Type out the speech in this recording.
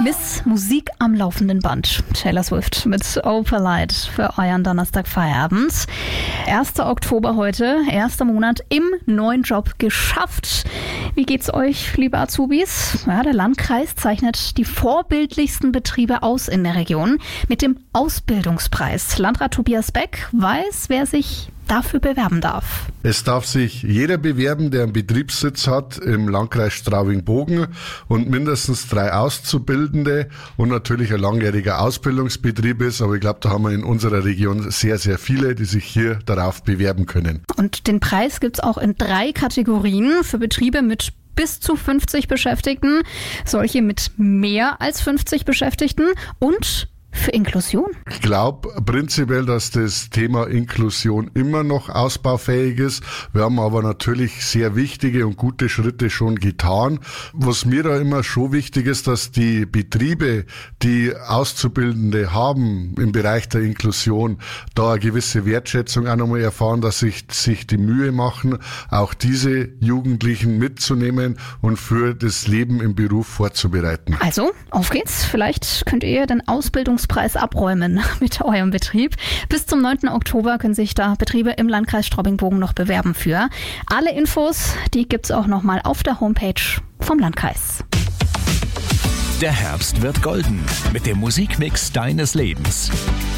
Miss Musik am laufenden Band. Taylor Swift mit Opalite für euren Donnerstagfeierabend. 1. Oktober heute, 1. Monat im neuen Job geschafft. Wie geht's euch, liebe Azubis? Ja, der Landkreis zeichnet die vorbildlichsten Betriebe aus in der Region mit dem Ausbildungspreis. Landrat Tobias Beck weiß, wer sich dafür bewerben darf. Es darf sich jeder bewerben, der einen Betriebssitz hat im Landkreis Straubing-Bogen und mindestens 3 Auszubildende und natürlich ein langjähriger Ausbildungsbetrieb ist. Aber ich glaube, da haben wir in unserer Region sehr, sehr viele, die sich hier darauf bewerben können. Und den Preis gibt's auch in 3 Kategorien für Betriebe mit bis zu 50 Beschäftigten, solche mit mehr als 50 Beschäftigten und für Inklusion? Ich glaube prinzipiell, dass das Thema Inklusion immer noch ausbaufähig ist. Wir haben aber natürlich sehr wichtige und gute Schritte schon getan. Was mir da immer schon wichtig ist, dass die Betriebe, die Auszubildende haben im Bereich der Inklusion, da eine gewisse Wertschätzung auch nochmal erfahren, dass sich die Mühe machen, auch diese Jugendlichen mitzunehmen und für das Leben im Beruf vorzubereiten. Also, auf geht's. Vielleicht könnt ihr den Ausbildungspreis abräumen mit eurem Betrieb. Bis zum 9. Oktober können sich da Betriebe im Landkreis Straubing-Bogen noch bewerben für. Alle Infos, die gibt's auch nochmal auf der Homepage vom Landkreis. Der Herbst wird golden mit dem Musikmix deines Lebens.